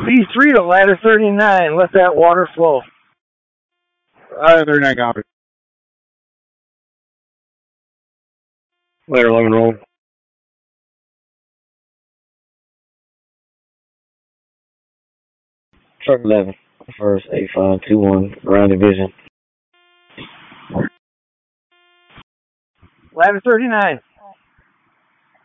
B3 to ladder 39. Let that water flow. 39 copy. Ladder 11 roll. Truck 11. First 8521. Ground division. Ladder 39.